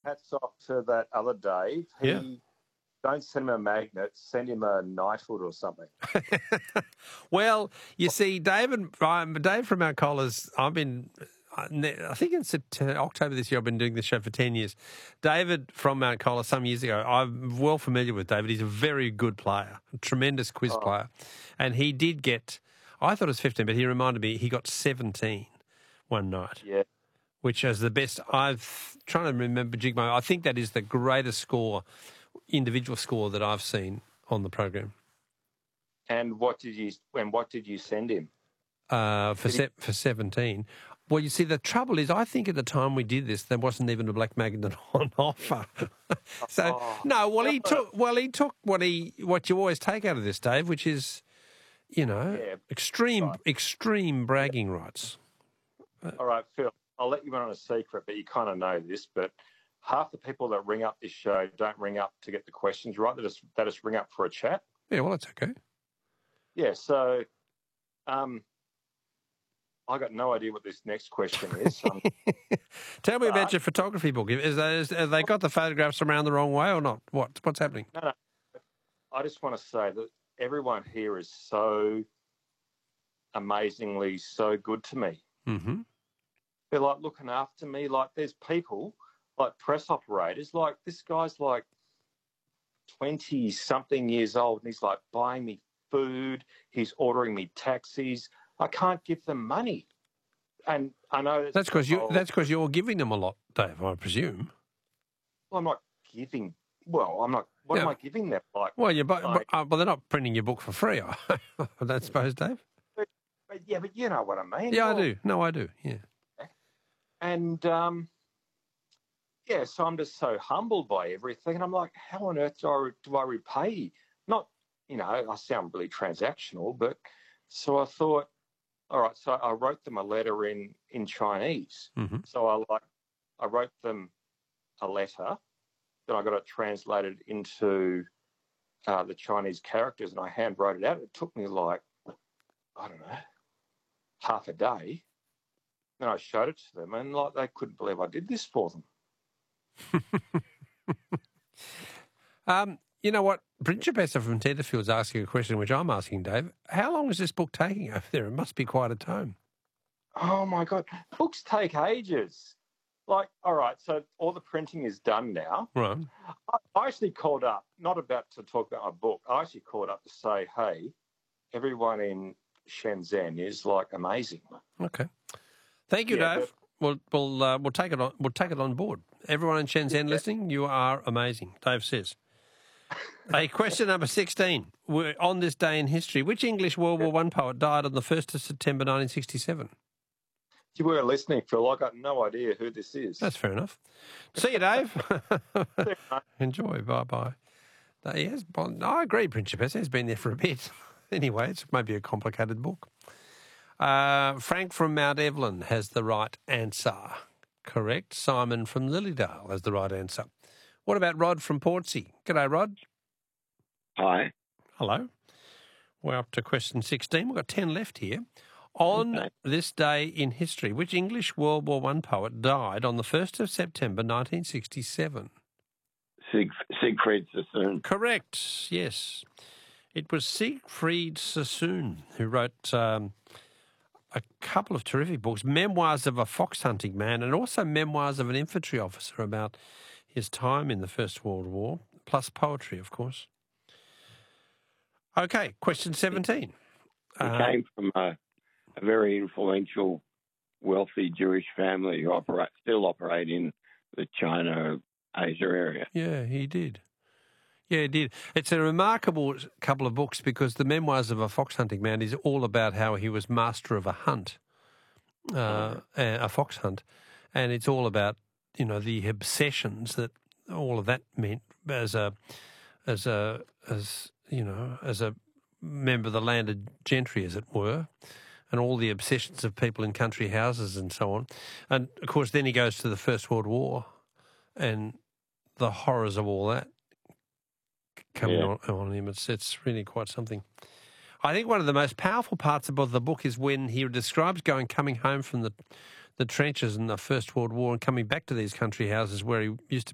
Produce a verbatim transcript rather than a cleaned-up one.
hats off to that other Dave. He, Yeah. Don't send him a magnet, send him a knifewood or something. Well, you see, David, um, Dave from Mount Colla's, I've been, I think in September, October this year, I've been doing this show for ten years. David from Mount Colla, some years ago, I'm well familiar with David. He's a very good player, a tremendous quiz Oh. player. And he did get, I thought it was fifteen, but he reminded me he got seventeen one night. Yeah. Which is the best. I've trying to remember, Jigmo. I think that is the greatest score, individual score that I've seen on the program. And what did you and what did you send him? Uh, for se- for seventeen. Well, you see, the trouble is, I think at the time we did this, there wasn't even a black magnet on offer. so Oh. no, well he took well he took what he what you always take out of this, Dave, which is, you know, Yeah, extreme right. extreme bragging rights. All right, Phil, I'll let you in on a secret, but you kind of know this, but half the people that ring up this show don't ring up to get the questions right. They just, they just ring up for a chat. Yeah, well, that's okay. Yeah, so um, I got no idea what this next question is. Um, Tell me about but- your photography book. Is, is, have they got the photographs around the wrong way or not? What What's happening? no, no. I just want to say that everyone here is so amazingly so good to me. Mm-hmm. They're like looking after me. Like there's people, like press operators, like this guy's like twenty something years old and he's like buying me food. He's ordering me taxis. I can't give them money. And I know That's because you. oh, That's because you're giving them a lot, Dave. I presume. well, I'm not giving. Well, I'm not. What Yeah. am I giving them? Like, Well, you. But, like- uh, well, they're not printing your book for free. I don't suppose, Dave. but yeah, but you know what I mean. Yeah, I Well, do. No, I do. Yeah. And um, yeah, so I'm just so humbled by everything, and I'm like, how on earth do I do I repay? Not, you know, I sound really transactional, but so I thought, all right, so I wrote them a letter in in Chinese. Mhm. So I like I wrote them a letter, then I got it translated into uh, the Chinese characters, and I hand wrote it out. It took me like I don't know half a day. Then I showed it to them, and like they couldn't believe I did this for them. Um, you know what? Principessa from Tenterfield's asking a question which I'm asking, Dave. How long is this book taking over there? It must be quite a tome. Oh my God, books take ages. Like, all right, so all the printing is done now. Right. I, I actually called up, not about to talk about my book. I actually called up to say, hey, everyone in Shenzhen is like amazing. Okay. Thank you, Yeah, Dave. We'll we'll uh, we'll take it on we'll take it on board. Everyone in Shenzhen listening, you are amazing. Dave says. Hey, question number sixteen. We're on this day in history, which English World War One poet died on the first of September, nineteen sixty-seven? If you weren't listening, Phil, I got no idea who this is. That's fair enough. See you, Dave. Enjoy. Bye bye. Yes, I agree. Principessa has been there for a bit. Anyway, it's maybe a complicated book. Uh, Frank from Mount Evelyn has the right answer. Correct. Simon from Lilydale has the right answer. What about Rod from Portsea? G'day, Rod. Hi. Hello. We're up to question sixteen. We've got ten left here. On Okay. this day in history, which English World War One poet died on the first of September, nineteen sixty-seven? Sieg, Siegfried Sassoon. Correct, yes. It was Siegfried Sassoon who wrote um, a couple of terrific books, Memoirs of a Fox Hunting Man and also Memoirs of an Infantry Officer about his time in the First World War, plus poetry, of course. Okay, question seventeen. He Uh, came from a, a very influential, wealthy Jewish family who operate, still operate in the China, Asia area. Yeah, he did. Yeah, he did. It's a remarkable couple of books because the Memoirs of a Fox Hunting Man is all about how he was master of a hunt, uh, a a fox hunt, and it's all about, you know, the obsessions that all of that meant as a, as a, as you know, as a member of the landed gentry, as it were, and all the obsessions of people in country houses and so on. And of course, then he goes to the First World War, and the horrors of all that coming Yeah. on, on him. It's it's really quite something. I think one of the most powerful parts about the book is when he describes going coming home from the the trenches in the First World War and coming back to these country houses where he used to